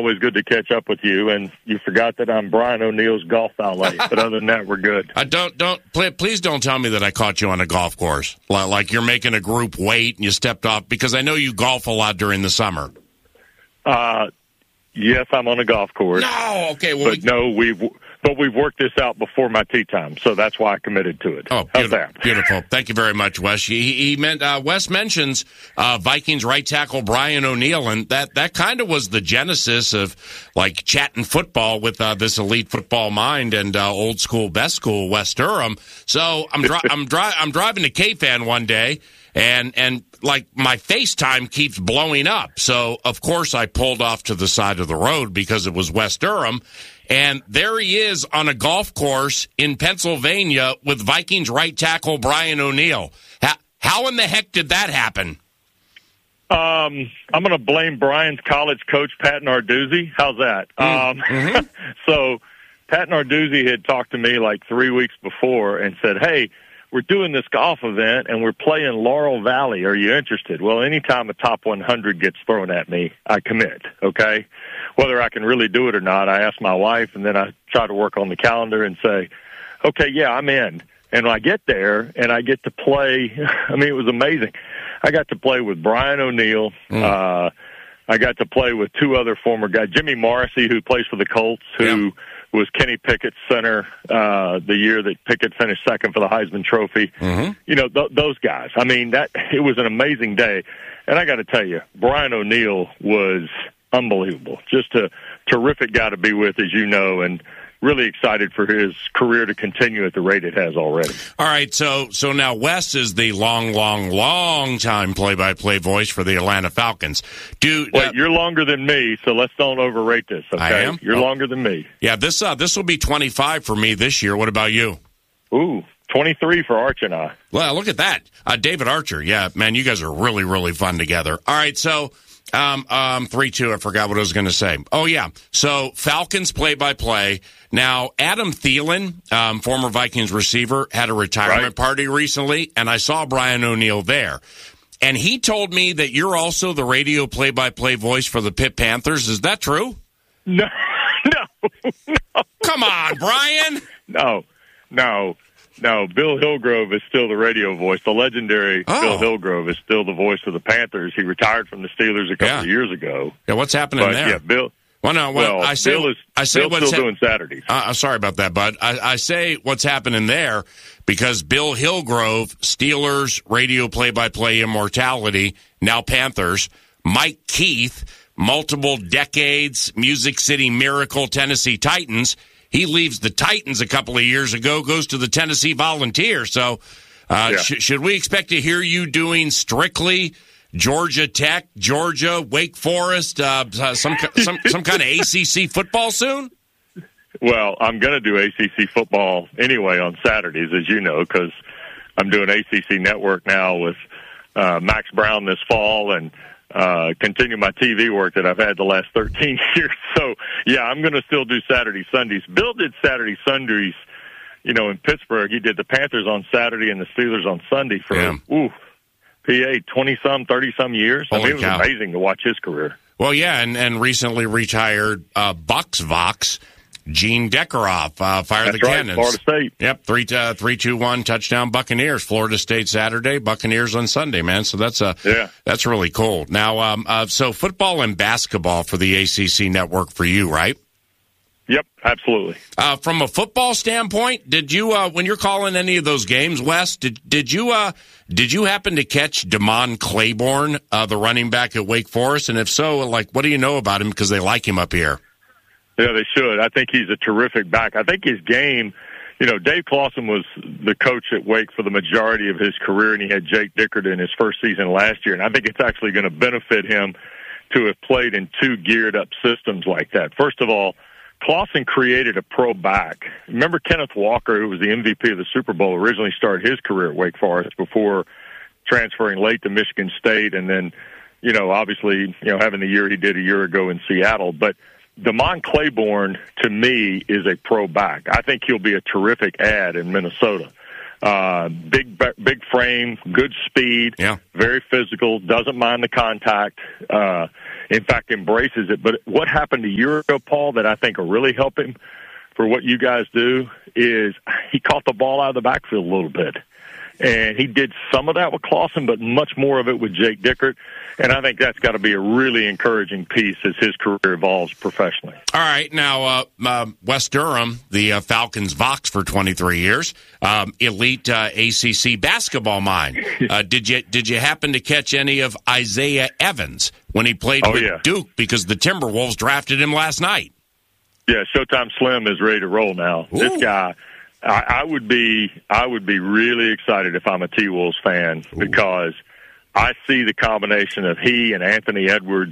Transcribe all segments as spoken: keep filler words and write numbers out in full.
always good to catch up with you. And you forgot that I'm Brian O'Neill's golf valet. But other than that, we're good. Uh, don't don't please don't tell me that I caught you on a golf course, like you're making a group wait and you stepped off, because I know you golf a lot during the summer. Uh, yes, I'm on a golf course. No, okay, well, but we... no, we've. But we've worked this out before my tee time, so that's why I committed to it. Oh, How's beautiful. that? Beautiful. Thank you very much, Wes. He, he meant, uh, Wes mentions uh, Vikings right tackle Brian O'Neill, and that, that kind of was the genesis of, like, chatting football with uh, this elite football mind and uh, old school, best school, Wes Durham. So I'm dri- I'm, dri- I'm driving to K-Fan one day, and, and like, my FaceTime keeps blowing up. So, of course, I pulled off to the side of the road because it was Wes Durham. And there he is on a golf course in Pennsylvania with Vikings right tackle Brian O'Neill. How, how in the heck did that happen? Um, I'm going to blame Brian's college coach, Pat Narduzzi. How's that? Mm. Um, mm-hmm. So Pat Narduzzi had talked to me like three weeks before and said, hey, we're doing this golf event, and we're playing Laurel Valley. Are you interested? Well, anytime a top one hundred gets thrown at me, I commit, okay? Whether I can really do it or not, I ask my wife, and then I try to work on the calendar and say, okay, yeah, I'm in. And when I get there, and I get to play, I mean, it was amazing. I got to play with Brian O'Neill. Mm. Uh, I got to play with two other former guys, Jimmy Morrissey, who plays for the Colts, who yeah. was Kenny Pickett's center uh, the year that Pickett finished second for the Heisman Trophy. Mm-hmm. You know, th- those guys. I mean, that it was an amazing day. And I got to tell you, Brian O'Neill was unbelievable. Just a terrific guy to be with, as you know, and really excited for his career to continue at the rate it has already. All right, so so now Wes is the long, long, long time play-by-play voice for the Atlanta Falcons. Do Wait, uh, you're longer than me, so let's don't overrate this, okay? I am? You're oh. longer than me. Yeah, this uh, this will be twenty-five for me this year. What about you? Ooh, twenty-three for Arch and I. Well, look at that. Uh, David Archer, yeah, man, you guys are really, really fun together. All right, so... Um, um, three two, I forgot what I was going to say. Oh, yeah. So, Falcons play-by-play. Now, Adam Thielen, um, former Vikings receiver, had a retirement right. party recently, and I saw Brian O'Neill there. And he told me that you're also the radio play-by-play voice for the Pitt Panthers. Is that true? No, no, no. Come on, Brian. No, no. No, Bill Hillgrove is still the radio voice. The legendary oh. Bill Hillgrove is still the voice of the Panthers. He retired from the Steelers a couple yeah. of years ago. Yeah, what's happening but, there? Yeah, Bill. Well, no, well, well I say, Bill is I say Bill's what's still ha- doing Saturdays. Uh, sorry about that, bud. I, I say what's happening there because Bill Hillgrove, Steelers radio play-by-play immortality, now Panthers. Mike Keith, multiple decades, Music City Miracle, Tennessee Titans. He leaves the Titans a couple of years ago, goes to the Tennessee Volunteers. So uh, yeah. sh- should we expect to hear you doing strictly Georgia Tech, Georgia, Wake Forest, uh, some, some, some kind of A C C football soon? Well, I'm going to do A C C football anyway on Saturdays, as you know, because I'm doing A C C Network now with uh, Max Brown this fall and Uh, continue my T V work that I've had the last thirteen years. So, yeah, I'm going to still do Saturday, Sundays. Bill did Saturday, Sundays, you know, in Pittsburgh. He did the Panthers on Saturday and the Steelers on Sunday for, yeah. ooh, P A, twenty-some, thirty-some years. Holy I mean, it was cow. amazing to watch his career. Well, yeah, and, and recently retired uh, Bucks Vox, Gene Deckeroff, uh, Fire That's the right, Cannons. Florida State. Yep, three, uh, three, two, one, touchdown Buccaneers. Florida State Saturday, Buccaneers on Sunday, man. So that's uh, yeah. that's really cool. Now, um, uh, so football and basketball for the A C C Network for you, right? Yep, absolutely. Uh, from a football standpoint, did you uh, when you're calling any of those games, Wes? Did did you uh, did you happen to catch Damon Claiborne, uh, the running back at Wake Forest? And if so, like, what do you know about him? Because they like him up here. Yeah, they should. I think he's a terrific back. I think his game, you know, Dave Clawson was the coach at Wake for the majority of his career, and he had Jake Dickert in his first season last year. And I think it's actually going to benefit him to have played in two geared-up systems like that. First of all, Clawson created a pro back. Remember Kenneth Walker, who was the M V P of the Super Bowl, originally started his career at Wake Forest before transferring late to Michigan State and then, you know, obviously, you know, having the year he did a year ago in Seattle. But Damon Claiborne, to me, is a pro back. I think he'll be a terrific add in Minnesota. Uh, big, big frame, good speed, yeah. very physical, doesn't mind the contact. Uh, in fact, embraces it. But what happened a year ago, Paul, that I think will really help him for what you guys do is he caught the ball out of the backfield a little bit. And he did some of that with Clausen, but much more of it with Jake Dickert. And I think that's got to be a really encouraging piece as his career evolves professionally. All right. Now, uh, uh, Wes Durham, the uh, Falcons Vox for twenty-three years, um, elite uh, A C C basketball mind. Uh, did you did you happen to catch any of Isaiah Evans when he played oh, with yeah. Duke? Because the Timberwolves drafted him last night. Yeah, Showtime Slim is ready to roll now. Ooh. This guy, I, I would be I would be really excited if I'm a T-Wolves fan Ooh. because I see the combination of he and Anthony Edwards.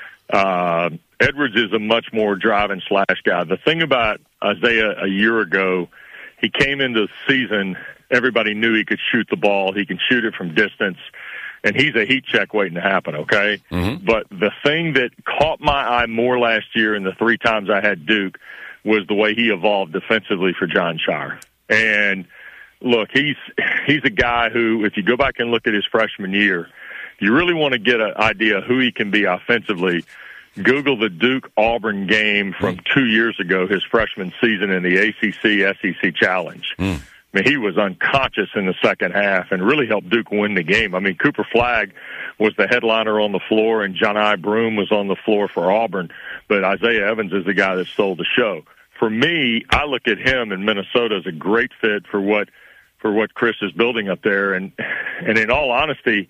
Uh, Edwards is a much more drive and slash guy. The thing about Isaiah a year ago, he came into the season, everybody knew he could shoot the ball. He can shoot it from distance, and he's a heat check waiting to happen, okay? Mm-hmm. But the thing that caught my eye more last year and the three times I had Duke was the way he evolved defensively for John Shire. And look, he's he's a guy who, if you go back and look at his freshman year, if you really want to get an idea of who he can be offensively, Google the Duke-Auburn game from two years ago, his freshman season in the A C C S E C Challenge. Mm. I mean, he was unconscious in the second half and really helped Duke win the game. I mean, Cooper Flagg was the headliner on the floor, and Johni Broome was on the floor for Auburn, but Isaiah Evans is the guy that stole the show. For me, I look at him in Minnesota as a great fit for what for what Chris is building up there. And and in all honesty,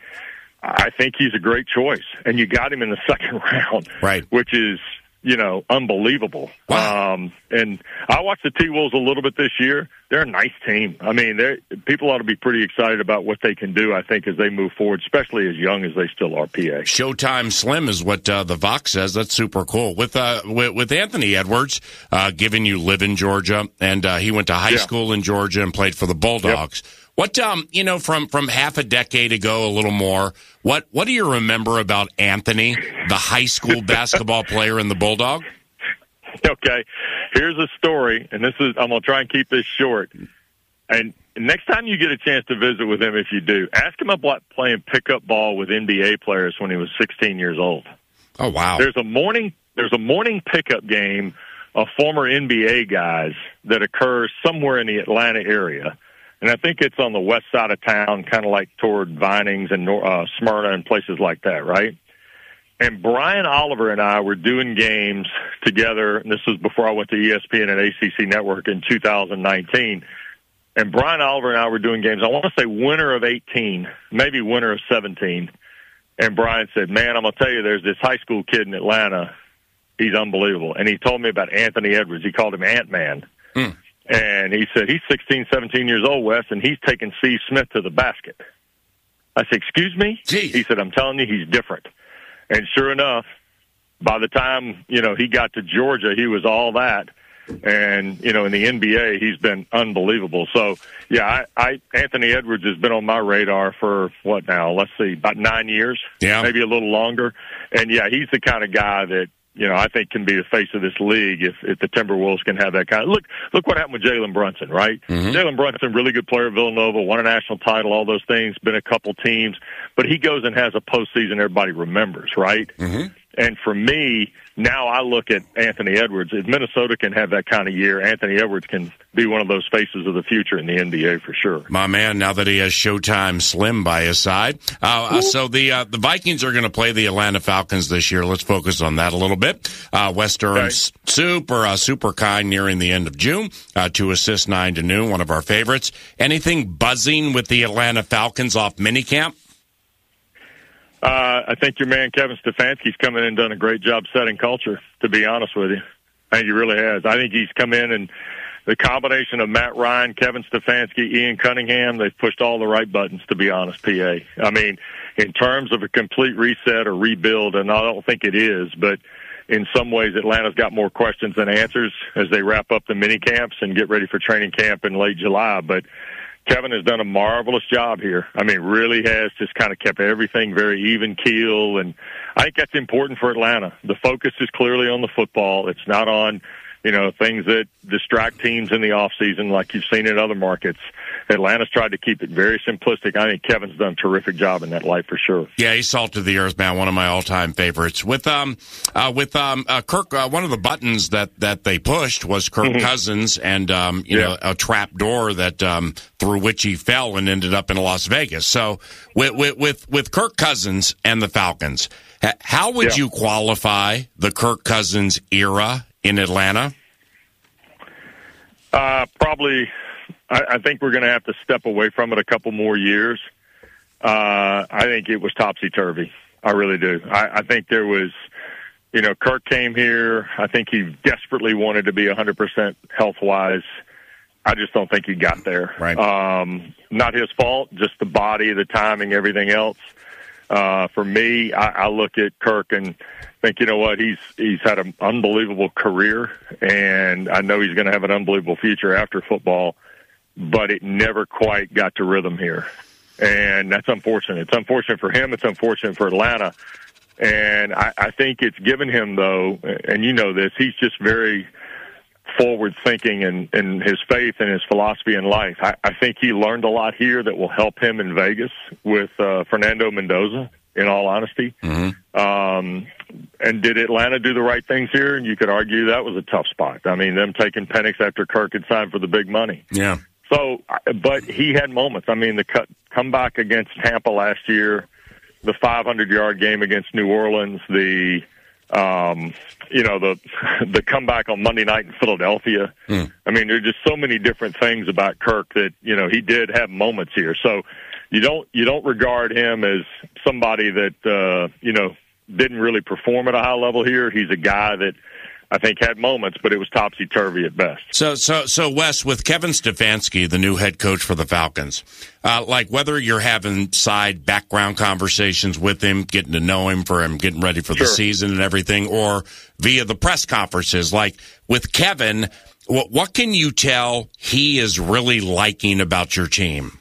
I think he's a great choice. And you got him in the second round, right? Which is, you know, unbelievable. Wow. Um, and I watched the T-Wolves a little bit this year. They're a nice team. I mean, they're, people ought to be pretty excited about what they can do, I think, as they move forward, especially as young as they still are, P A. Showtime Slim is what uh, the Vox says. That's super cool. With uh, with, with Anthony Edwards, uh, given you live in Georgia, and uh, he went to high yeah. school in Georgia and played for the Bulldogs. Yep. What, um, you know, from, from half a decade ago, a little more, what, what do you remember about Anthony, the high school basketball player in the Bulldog? Okay, here's a story, and this is I'm going to try and keep this short. And next time you get a chance to visit with him, if you do, ask him about playing pickup ball with N B A players when he was sixteen years old. Oh, wow. There's a morning, there's a morning pickup game of former N B A guys that occurs somewhere in the Atlanta area. And I think it's on the west side of town, kind of like toward Vinings and uh, Smyrna and places like that, right? And Brian Oliver and I were doing games together, and this was before I went to E S P N and A C C Network in two thousand nineteen. And Brian Oliver and I were doing games, I want to say winter of eighteen, maybe winter of seventeen. And Brian said, man, I'm going to tell you, there's this high school kid in Atlanta. He's unbelievable. And he told me about Anthony Edwards. He called him Ant-Man. Mm. And he said, he's sixteen, seventeen years old, Wes, and he's taking Steve Smith to the basket. I said, excuse me? Jeez. He said, I'm telling you, he's different. And sure enough, by the time, you know, he got to Georgia, he was all that. And, you know, in the N B A, he's been unbelievable. So, yeah, I, I Anthony Edwards has been on my radar for, what now, let's see, about nine years, yeah, maybe a little longer. And, yeah, he's the kind of guy that, you know, I think can be the face of this league if, if the Timberwolves can have that kind of – look look what happened with Jalen Brunson, right? Mm-hmm. Jalen Brunson, really good player at Villanova, won a national title, all those things, been a couple teams. But he goes and has a postseason everybody remembers, right? Mm-hmm. And for me, now I look at Anthony Edwards. If Minnesota can have that kind of year, Anthony Edwards can be one of those faces of the future in the N B A for sure. My man, now that he has Showtime Slim by his side. Uh, uh, so the uh, the Vikings are going to play the Atlanta Falcons this year. Let's focus on that a little bit. Uh, Wes Durham's okay. super, uh, super kind nearing the end of June uh, to assist nine to noon, one of our favorites. Anything buzzing with the Atlanta Falcons off minicamp? Uh, I think your man Kevin Stefanski's come in and done a great job setting culture, to be honest with you. I think he really has. I think he's come in and the combination of Matt Ryan, Kevin Stefanski, Ian Cunningham, they've pushed all the right buttons, to be honest, P A. I mean, in terms of a complete reset or rebuild, and I don't think it is, but in some ways Atlanta's got more questions than answers as they wrap up the mini camps and get ready for training camp in late July. But Kevin has done a marvelous job here. I mean, really has just kind of kept everything very even keel, and I think that's important for Atlanta. The focus is clearly on the football. It's not on you know, things that distract teams in the off season, like you've seen in other markets. Atlanta's tried to keep it very simplistic. I think Kevin's done a terrific job in that light for sure. Yeah, he's salt of the earth, man. One of my all-time favorites. With um, uh, with um, uh, Kirk, uh, one of the buttons that, that they pushed was Kirk mm-hmm. Cousins, and um, you yeah. know, a trap door that um, through which he fell and ended up in Las Vegas. So with with with, with Kirk Cousins and the Falcons, how would yeah. you qualify the Kirk Cousins era in Atlanta? Uh, probably. I, I think we're going to have to step away from it a couple more years. Uh, I think it was topsy-turvy. I really do. I, I think there was, you know, Kirk came here. I think he desperately wanted to be one hundred percent health-wise. I just don't think he got there. Right. Um, not his fault, just the body, the timing, everything else. Uh, for me, I, I look at Kirk and think, you know what, he's he's had an unbelievable career, and I know he's going to have an unbelievable future after football, but it never quite got to rhythm here. And that's unfortunate. It's unfortunate for him. It's unfortunate for Atlanta. And I, I think it's given him, though, and you know this, he's just very forward-thinking in, in his faith and his philosophy in life. I, I think he learned a lot here that will help him in Vegas with uh, Fernando Mendoza, in all honesty. Mm-hmm. Um, and did Atlanta do the right things here? And you could argue that was a tough spot. I mean, them taking Penix after Kirk had signed for the big money. Yeah. So, but he had moments. I mean, the cut, comeback against Tampa last year, the five hundred yard game against New Orleans, the um, you know the the comeback on Monday night in Philadelphia. Mm. I mean, there are just so many different things about Kirk that you know he did have moments here. So you don't you don't regard him as somebody that uh, you know didn't really perform at a high level here. He's a guy that I think had moments, but it was topsy-turvy at best. So, so, so, Wes, with Kevin Stefanski, the new head coach for the Falcons, uh, like whether you're having side background conversations with him, getting to know him for him, getting ready for the sure. season and everything, or via the press conferences, like with Kevin, what, what can you tell he is really liking about your team?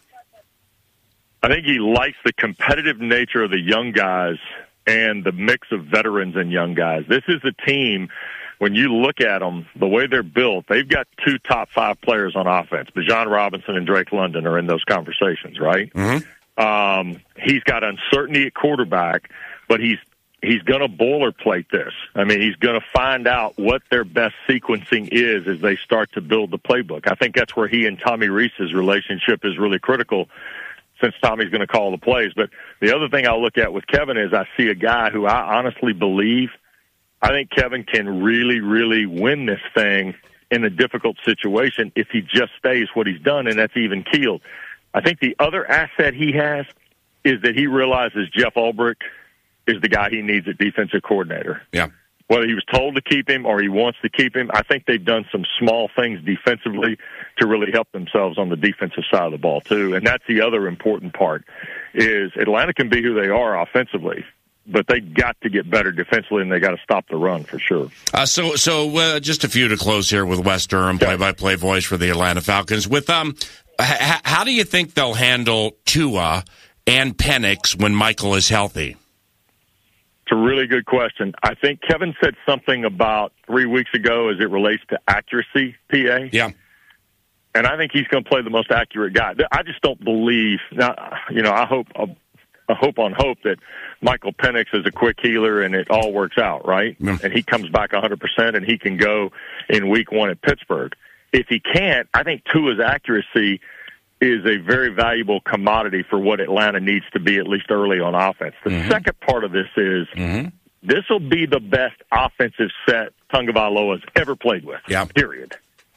I think he likes the competitive nature of the young guys and the mix of veterans and young guys. This is a team. When you look at them, the way they're built, they've got two top five players on offense. Bijan Robinson and Drake London are in those conversations, right? Mm-hmm. Um, he's got uncertainty at quarterback, but he's he's going to boilerplate this. I mean, he's going to find out what their best sequencing is as they start to build the playbook. I think that's where he and Tommy Rees's relationship is really critical, since Tommy's going to call the plays. But the other thing I'll look at with Kevin is I see a guy who I honestly believe – I think Kevin can really, really win this thing in a difficult situation if he just stays what he's done, and that's even keeled. I think the other asset he has is that he realizes Jeff Ulbrich is the guy he needs at defensive coordinator. Yeah. Whether he was told to keep him or he wants to keep him, I think they've done some small things defensively to really help themselves on the defensive side of the ball, too. And that's the other important part, is Atlanta can be who they are offensively, but they got to get better defensively, and they got to stop the run for sure. Uh, so, so uh, just a few to close here with Wes Durham, play-by-play voice for the Atlanta Falcons. With um, h- how do you think they'll handle Tua and Penix when Michael is healthy? It's a really good question. I think Kevin said something about three weeks ago as it relates to accuracy, P A. Yeah. And I think he's going to play the most accurate guy. I just don't believe. Now, you know, I hope. I hope on hope that Michael Penix is a quick healer and it all works out, right? Yeah. And he comes back one hundred percent and he can go in week one at Pittsburgh. If he can't, I think Tua's accuracy is a very valuable commodity for what Atlanta needs to be, at least early on offense. The mm-hmm. second part of this is mm-hmm. this will be the best offensive set Tagovailoa's ever played with, yeah. period.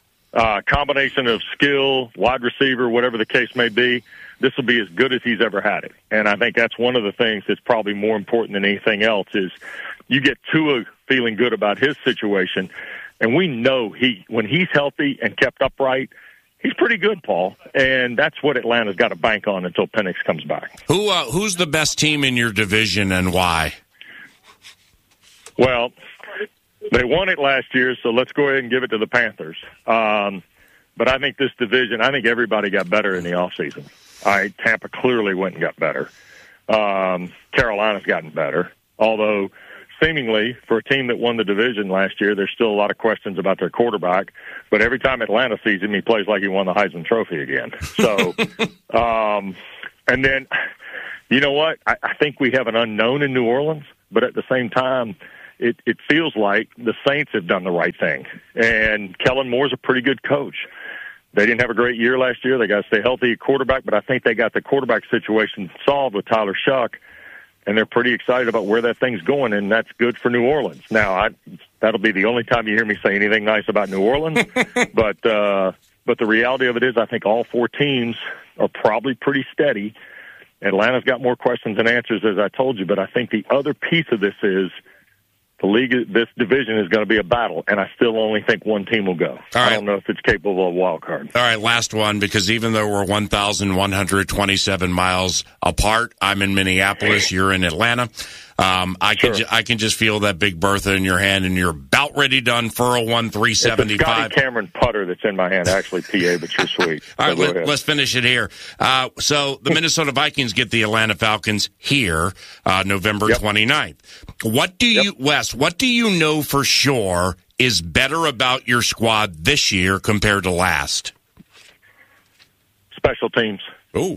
Uh, combination of skill, wide receiver, whatever the case may be, this will be as good as he's ever had it. And I think that's one of the things that's probably more important than anything else is you get Tua feeling good about his situation. And we know he when he's healthy and kept upright, he's pretty good, Paul. And that's what Atlanta's got to bank on until Penix comes back. Who uh, Who's the best team in your division and why? Well, they won it last year, so let's go ahead and give it to the Panthers. Um, but I think this division, I think everybody got better in the offseason. All right, Tampa clearly went and got better. Um, Carolina's gotten better, although seemingly, for a team that won the division last year, there's still a lot of questions about their quarterback. But every time Atlanta sees him, he plays like he won the Heisman Trophy again. So, um, and then, you know what? I, I think we have an unknown in New Orleans, but at the same time, it, it feels like the Saints have done the right thing. And Kellen Moore's a pretty good coach. They didn't have a great year last year. They got to stay healthy at quarterback, but I think they got the quarterback situation solved with Tyler Shuck, and they're pretty excited about where that thing's going, and that's good for New Orleans. Now, I, that'll be the only time you hear me say anything nice about New Orleans, but uh, but the reality of it is I think all four teams are probably pretty steady. Atlanta's got more questions than answers, as I told you, but I think the other piece of this is the league, this division is going to be a battle, and I still only think one team will go. Right. I don't know if it's capable of a wild card. All right, last one, because even though we're one thousand one hundred twenty-seven miles apart, I'm in Minneapolis, you're in Atlanta. Um, I can Sure. ju- I can just feel that Big Bertha in your hand, and you're about ready to unfurl one three seventy-five. It's a Scotty Cameron putter that's in my hand, actually, P A, but you're sweet. All right, So go let, ahead. let's finish it here. Uh, so the Minnesota Vikings get the Atlanta Falcons here uh, November Yep. twenty-ninth. What do Yep. you, Wes, what do you know for sure is better about your squad this year compared to last? Special teams. Ooh.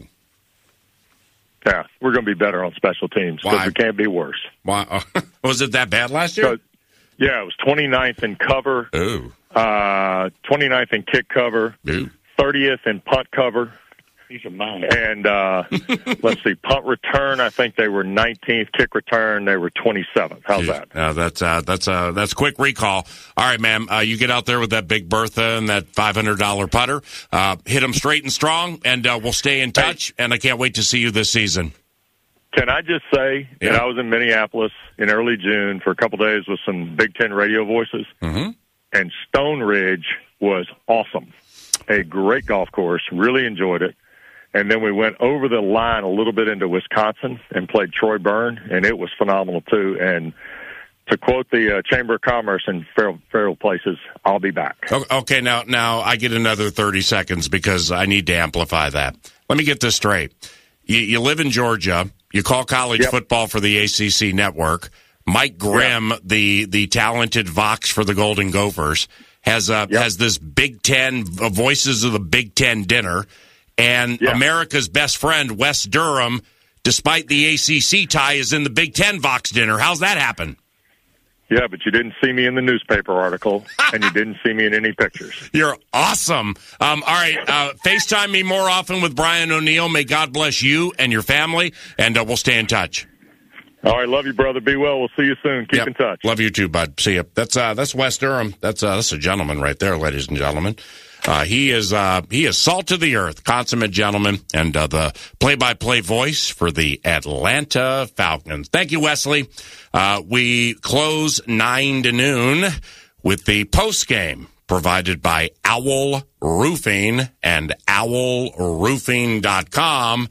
Yeah, we're going to be better on special teams because Why? we can't be worse. Wow. Was it that bad last year? So, yeah, it was twenty-ninth in cover, Ooh. uh, twenty-ninth in kick cover, Ooh. thirtieth in punt cover. These are mine. And uh, let's see, punt return, I think they were nineteenth. Kick return, they were twenty-seventh. How's that? Uh, that's uh, that's uh, that's quick recall. All right, ma'am. Uh, you get out there with that Big Bertha and that five hundred dollar putter. Uh, hit them straight and strong, and uh, we'll stay in touch. And I can't wait to see you this season. Can I just say Yeah. that I was in Minneapolis in early June for a couple days with some Big Ten radio voices, Mm-hmm. and Stone Ridge was awesome. A great golf course. Really enjoyed it. And then we went over the line a little bit into Wisconsin and played Troy Byrne, and it was phenomenal, too. And to quote the uh, Chamber of Commerce in Feral, Feral Places, I'll be back. Okay, now now I get another thirty seconds because I need to amplify that. Let me get this straight. You, you live in Georgia. You call college Yep. football for the A C C network. Mike Grimm, the the talented Vox for the Golden Gophers, has uh, Yep. has this Big Ten uh, Voices of the Big Ten dinner. And Yeah. America's best friend, Wes Durham, despite the A C C tie, is in the Big Ten Vox dinner. How's that happen? Yeah, but you didn't see me in the newspaper article, and you didn't see me in any pictures. You're awesome. Um, all right, uh, FaceTime me more often with Brian O'Neill. May God bless you and your family, and uh, we'll stay in touch. All right, love you, brother. Be well. We'll see you soon. Keep Yep. in touch. Love you too, bud. See you. That's uh, that's Wes Durham. That's uh, that's a gentleman right there, ladies and gentlemen. Uh, he is uh, he is salt of the earth, consummate gentleman, and uh, the play-by-play voice for the Atlanta Falcons. Thank you, Wesley. Uh, we close nine to noon with the post game provided by Owl Roofing and owl roofing dot com,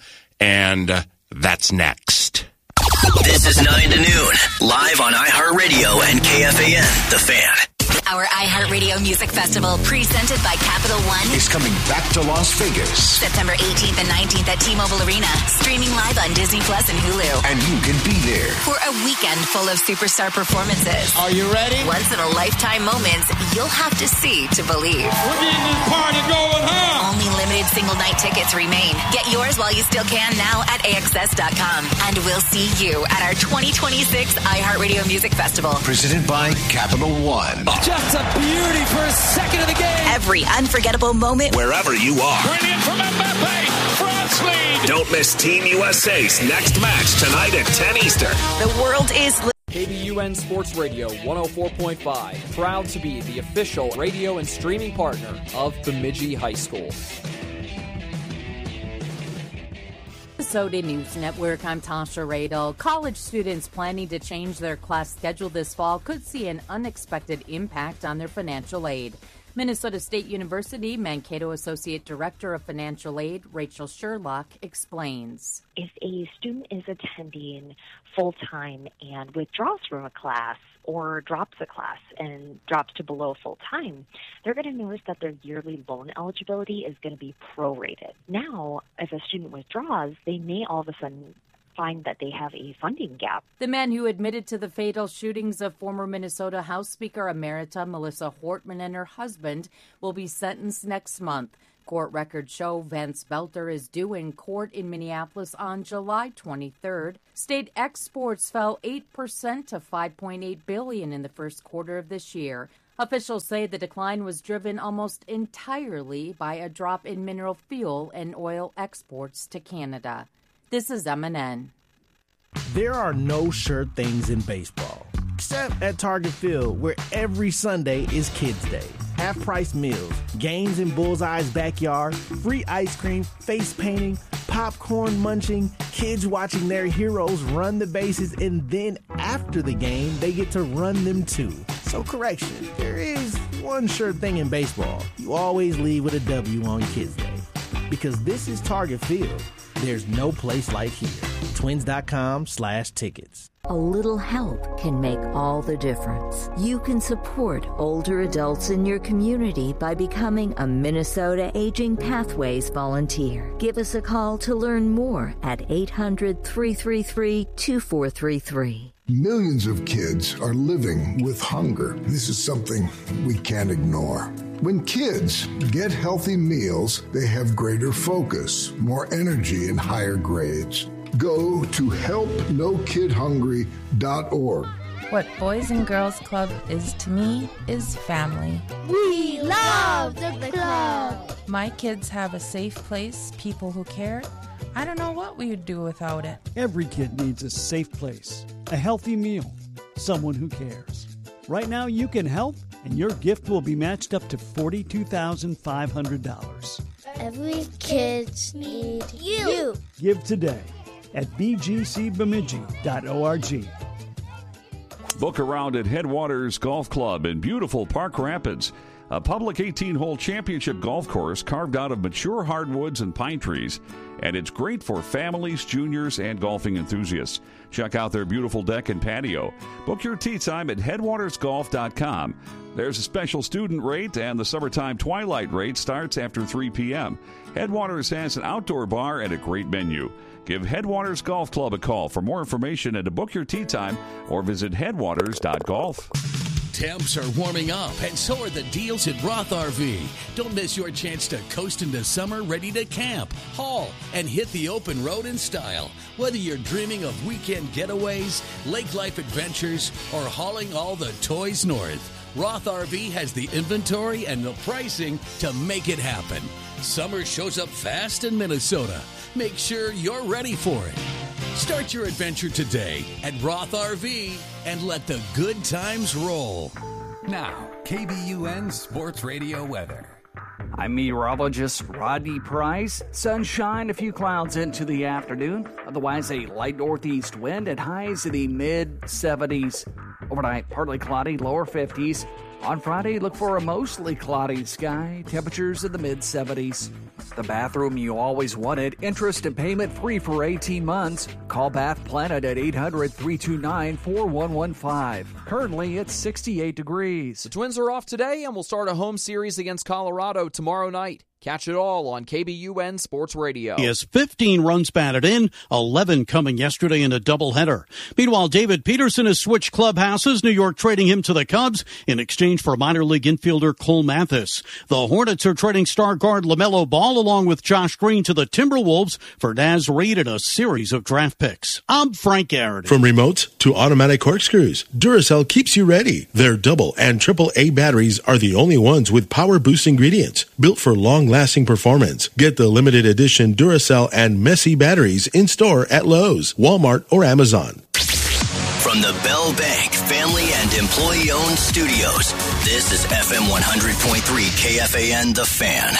and that's next. This is nine to noon, live on iHeartRadio and K F A N, The Fan. Our iHeartRadio Music Festival, presented by Capital One, is coming back to Las Vegas. September eighteenth and nineteenth at T-Mobile Arena, streaming live on Disney Plus and Hulu. And you can be there. For a weekend full of superstar performances. Are you ready? Once-in-a-lifetime moments you'll have to see to believe. We're getting this party going, huh? Only limited single-night tickets remain. Get yours while you still can now at A X S dot com. And we'll see you at our twenty twenty-six iHeartRadio Music Festival. Presented by Capital One. Just a beauty for a second of the game. Every unforgettable moment. Wherever you are. Brilliant from Mbappe. France lead. Don't miss Team U S A's next match tonight at ten Eastern. The world is... K B U N Sports Radio one oh four point five, proud to be the official radio and streaming partner of Bemidji High School. Minnesota News Network, I'm Tasha Radel. College students planning to change their class schedule this fall could see an unexpected impact on their financial aid. Minnesota State University Mankato Associate Director of Financial Aid, Rachel Sherlock, explains. If a student is attending full-time and withdraws from a class or drops a class and drops to below full-time, they're going to notice that their yearly loan eligibility is going to be prorated. Now, if a student withdraws, they may all of a sudden find that they have a funding gap. The man who admitted to the fatal shootings of former Minnesota House Speaker Emerita Melissa Hortman and her husband will be sentenced next month. Court records show Vance Belter is due in court in Minneapolis on July twenty-third. State exports fell eight percent to five point eight billion dollars in the first quarter of this year. Officials say the decline was driven almost entirely by a drop in mineral fuel and oil exports to Canada. This is M N N. There are no sure things in baseball, except at Target Field, where every Sunday is Kids Day. Half-price meals, games in Bullseye's backyard, free ice cream, face painting, popcorn munching, kids watching their heroes run the bases, and then after the game, they get to run them too. So correction, there is one sure thing in baseball. You always leave with a W on Kids Day. Because this is Target Field. There's no place like here. Twins.com slash tickets. A little help can make all the difference. You can support older adults in your community by becoming a Minnesota Aging Pathways volunteer. Give us a call to learn more at eight hundred, three three three, two four three three. Millions of kids are living with hunger. This is something we can't ignore. When kids get healthy meals, they have greater focus, more energy, and higher grades. Go to help no kid hungry dot org. What Boys and Girls Club is to me is family. We love the club. My kids have a safe place, people who care. I don't know what we would do without it. Every kid needs a safe place, a healthy meal, someone who cares. Right now you can help, and your gift will be matched up to forty-two thousand five hundred dollars. Every kid needs you. Give today at b g c bemidji dot org. Book around at Headwaters Golf Club in beautiful Park Rapids. A public eighteen-hole championship golf course carved out of mature hardwoods and pine trees. And it's great for families, juniors, and golfing enthusiasts. Check out their beautiful deck and patio. Book your tee time at headwaters golf dot com. There's a special student rate, and the summertime twilight rate starts after three p.m. Headwaters has an outdoor bar and a great menu. Give Headwaters Golf Club a call for more information and to book your tee time, or visit headwaters dot golf. Temps are warming up, and so are the deals at Roth R V. Don't miss your chance to coast into summer ready to camp, haul, and hit the open road in style. Whether you're dreaming of weekend getaways, lake life adventures, or hauling all the toys north, Roth R V has the inventory and the pricing to make it happen. Summer shows up fast in Minnesota. Make sure you're ready for it. Start your adventure today at Roth R V and let the good times roll. Now, K B U N Sports Radio weather. I'm meteorologist Rodney Price. Sunshine, a few clouds into the afternoon. Otherwise, a light northeast wind at highs in the mid seventies. Overnight, partly cloudy, lower fifties. On Friday, look for a mostly cloudy sky. Temperatures in the mid seventies. The bathroom you always wanted. Interest and payment free for eighteen months. Call Bath Planet at eight hundred, three two nine, four one one five. Currently, it's sixty-eight degrees. The Twins are off today and will start a home series against Colorado tomorrow night. Catch it all on K B U N Sports Radio. He has fifteen runs batted in, eleven coming yesterday in a doubleheader. Meanwhile, David Peterson has switched clubhouses, New York trading him to the Cubs in exchange for minor league infielder Cole Mathis. The Hornets are trading star guard LaMelo Ball along with Josh Green to the Timberwolves for Naz Reid and a series of draft picks. I'm Frank Garrity. From remotes to automatic corkscrews, Duracell keeps you ready. Their double and triple A batteries are the only ones with power boost ingredients built for long lasting performance. Get the limited edition Duracell and Messi batteries in store at Lowe's, Walmart, or Amazon. From the Bell Bank family and employee owned studios, this is F M one hundred point three K F A N The Fan.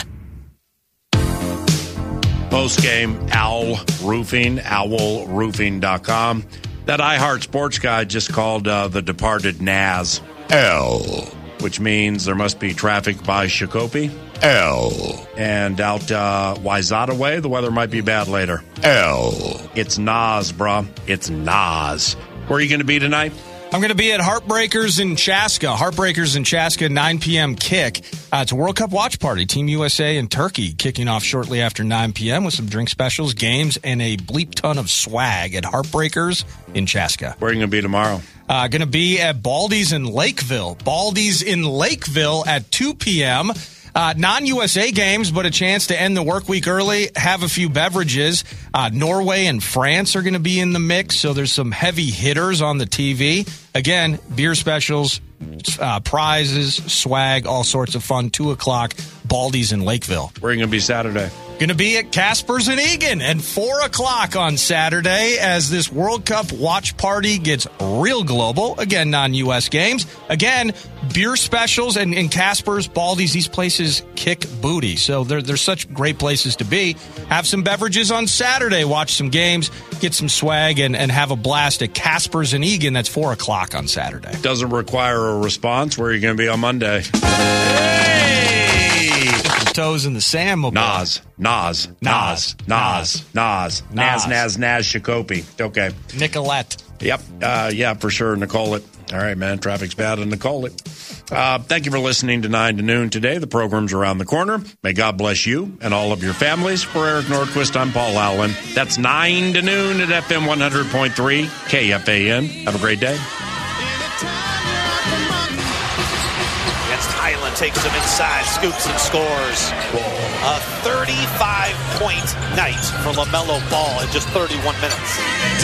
Post game, Owl Roofing, owl roofing dot com. That iHeart Sports guy just called uh, the departed Naz L, which means there must be traffic by Shakopee. L. And out uh, Wayzata way, the weather might be bad later. L. It's Nas, bruh. It's Nas. Where are you going to be tonight? I'm going to be at Heartbreakers in Chaska. Heartbreakers in Chaska, nine p.m. kick. Uh, it's a World Cup watch party. Team U S A and Turkey kicking off shortly after nine p.m. with some drink specials, games, and a bleep ton of swag at Heartbreakers in Chaska. Where are you going to be tomorrow? Uh, going to be at Baldy's in Lakeville. Baldy's in Lakeville at two p.m. Uh, non-U S A games, but a chance to end the work week early, have a few beverages. Uh, Norway and France are going to be in the mix, so there's some heavy hitters on the T V. Again, beer specials, uh, prizes, swag, all sorts of fun. two o'clock, Baldy's in Lakeville. Where are you going to be Saturday? Going to be at Casper's in Egan at four o'clock on Saturday as this World Cup watch party gets real global. Again, non-U S games. Again, beer specials and, and Casper's, Baldy's, these places kick booty. So they're, they're such great places to be. Have some beverages on Saturday, watch some games, get some swag, and, and have a blast at Casper's in Egan. That's four o'clock on Saturday. Doesn't require a response. Where are you going to be on Monday? Toes in the sand. Nas, Nas, Nas, Nas, Nas, Nas, Nas, Nas, Shakopee. Okay. Nicolette. Yep. Uh, yeah, for sure. Nicole it. All right, man. Traffic's bad and Nicole it. Uh, thank you for listening to nine to noon today. The program's around the corner. May God bless you and all of your families. For Eric Nordquist, I'm Paul Allen. That's nine to noon at F M one hundred point three K F A N. Have a great day. Highland takes him inside, scoops and scores. A thirty-five point night for LaMelo Ball in just thirty-one minutes.